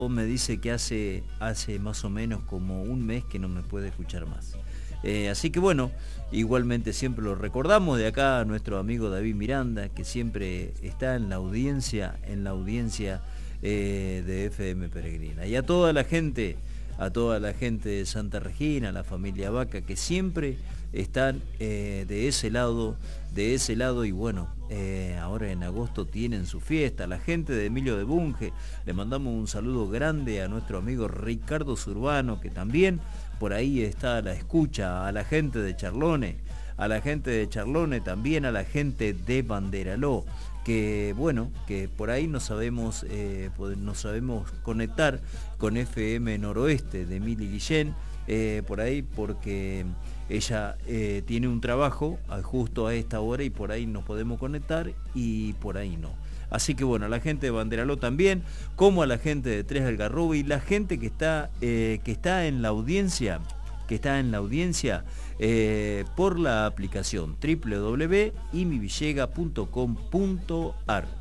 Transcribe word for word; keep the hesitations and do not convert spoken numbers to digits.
me dice que hace, hace más o menos como un mes que no me puede escuchar más. Eh, así que bueno, igualmente siempre lo recordamos de acá a nuestro amigo David Miranda, que siempre está en la audiencia, en la audiencia eh, de F M Peregrina. Y a toda la gente, a toda la gente de Santa Regina, la familia Vaca, que siempre están eh, de ese lado, de ese lado y bueno, eh, ahora en agosto tienen su fiesta. La gente de Emilio de Bunge, le mandamos un saludo grande a nuestro amigo Ricardo Zurbano, que también por ahí está a la escucha, a la gente de Charlone, a la gente de Charlone, también a la gente de Banderaló, que bueno, que por ahí nos sabemos, eh, nos sabemos conectar con F M Noroeste de Mili Guillén, eh, por ahí porque ella eh, tiene un trabajo justo a esta hora y por ahí nos podemos conectar y por ahí no. Así que bueno, a la gente de Banderaló también, como a la gente de Tres Algarrobo y la gente que está, eh, que está en la audiencia, que está en la audiencia eh, por la aplicación doble u doble u doble u punto imi villega punto com punto ar.